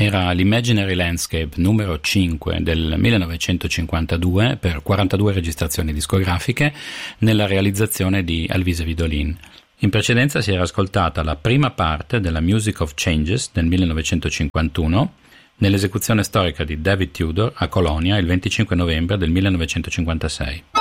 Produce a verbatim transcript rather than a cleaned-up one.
era l'Imaginary Landscape numero cinque del millenovecentocinquantadue per quarantadue registrazioni discografiche nella realizzazione di Alvise Vidolin. In precedenza si era ascoltata la prima parte della Music of Changes del millenovecentocinquantuno nell'esecuzione storica di David Tudor a Colonia il venticinque novembre del millenovecentocinquantasei.